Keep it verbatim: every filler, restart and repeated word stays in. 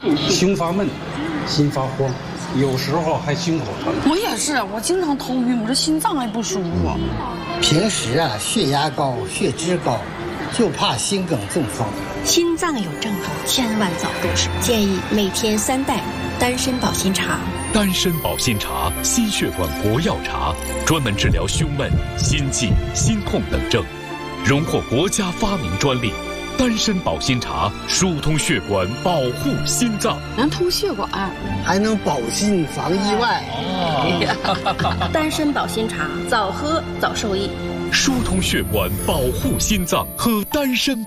胸发闷，心发慌，有时候还心口疼。 我也是，我经常头晕，我这心脏还不舒服。 平时啊，血压高、血脂高，就怕心梗中风。 心脏有症状，千万早重视。建议每天三袋丹参保心茶。 丹参保心茶，心血管国药茶，专门治疗胸闷、心悸、心痛等症，荣获国家发明专利。丹参保心茶疏通血管，保护心脏， 能通血管， 还能保心防意外。 哦、丹参保心茶，早喝早受益。 疏通血管，保护心脏，喝丹参。